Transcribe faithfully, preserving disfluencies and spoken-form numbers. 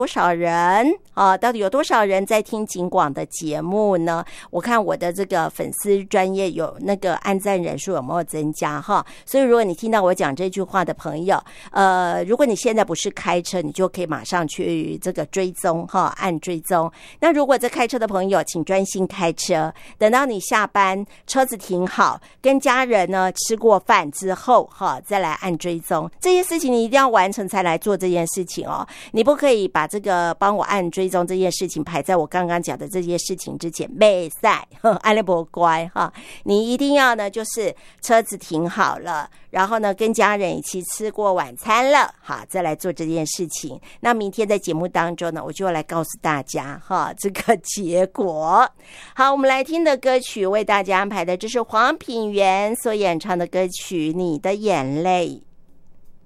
多少人啊？到底有多少人在听警广的节目呢？我看我的这个粉丝专页有那个按赞人数有没有增加哈？所以如果你听到我讲这句话的朋友，呃，如果你现在不是开车，你就可以马上去这个追踪哈，按追踪。那如果在开车的朋友，请专心开车，等到你下班，车子停好，跟家人呢吃过饭之后哈，再来按追踪。这些事情你一定要完成才来做这件事情哦，你不可以把这个帮我按追踪这件事情排在我刚刚讲的这些事情之前，没赛，按了不乖哈。你一定要呢，就是车子停好了，然后呢跟家人一起吃过晚餐了，好，再来做这件事情。那明天在节目当中呢，我就来告诉大家哈这个结果。好，我们来听的歌曲为大家安排的，这是黄品源所演唱的歌曲《你的眼泪》。